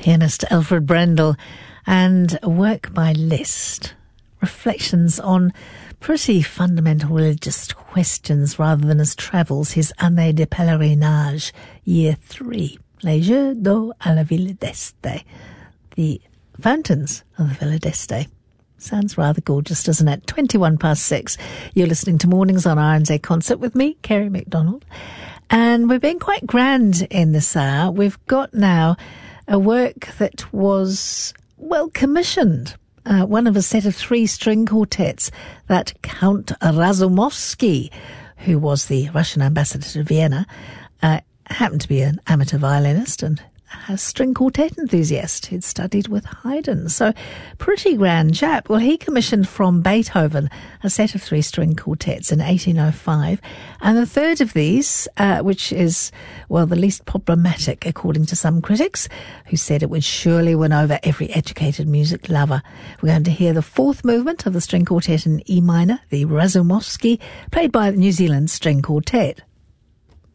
pianist Alfred Brendel, and work by Liszt. Reflections on pretty fundamental religious questions rather than his travels, his Année de Pèlerinage, Year 3, Les Jeux d'eau à la Ville d'Este, the fountains of the Villa d'Este. Sounds rather gorgeous, doesn't it? 6:21. You're listening to Mornings on RNZ Concert with me, Kerry McDonald. And we're being quite grand in this hour. We've got now a work that was, well, commissioned. One of a set of 3 string quartets that Count Razumovsky, who was the Russian ambassador to Vienna, happened to be an amateur violinist and a string quartet enthusiast who'd studied with Haydn. So pretty grand chap. Well, he commissioned from Beethoven a set of 3 string quartets in 1805. And the third of these, which is, well, the least problematic according to some critics, who said it would surely win over every educated music lover. We're going to hear the 4th movement of the string quartet in E minor, the Razumovsky, played by the New Zealand String Quartet.